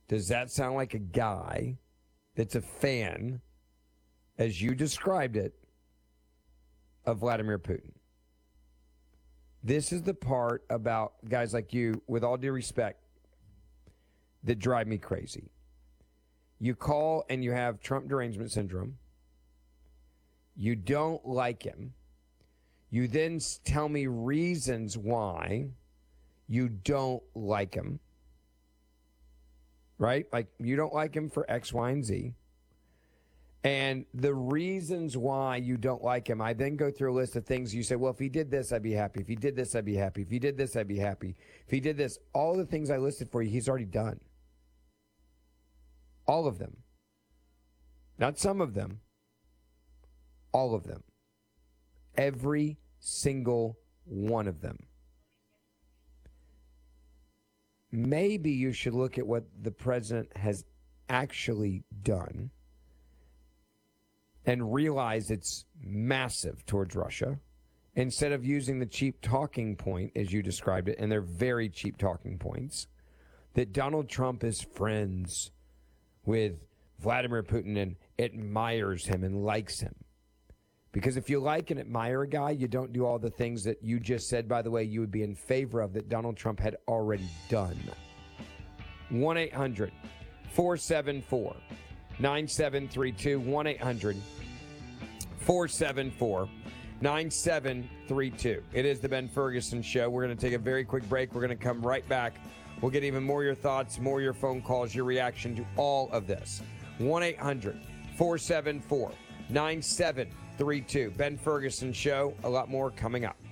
Does that sound like a guy that's a fan, as you described it, of Vladimir Putin? This is the part about guys like you, with all due respect, that drive me crazy. You call and you have Trump derangement syndrome. You don't like him. You then tell me reasons why you don't like him. Right? Like, you don't like him for X, Y, and Z. And the reasons why you don't like him, I then go through a list of things. You say, well, if he did this, I'd be happy. If he did this, I'd be happy. If he did this, I'd be happy. If he did this, all the things I listed for you, he's already done. All of them. Not some of them. All of them. Every single one of them. Maybe you should look at what the president has actually done and realize it's massive towards Russia, instead of using the cheap talking point, as you described it, and they're very cheap talking points, that Donald Trump is friends with Vladimir Putin and admires him and likes him. Because if you like and admire a guy, you don't do all the things that you just said, by the way, you would be in favor of, that Donald Trump had already done. 1-800-474-9732. 1-800-474-9732. It is the Ben Ferguson Show. We're going to take a very quick break. We're going to come right back. We'll get even more of your thoughts, more of your phone calls, your reaction to all of this. 1-800-474-9732. Ben Ferguson Show. A lot more coming up.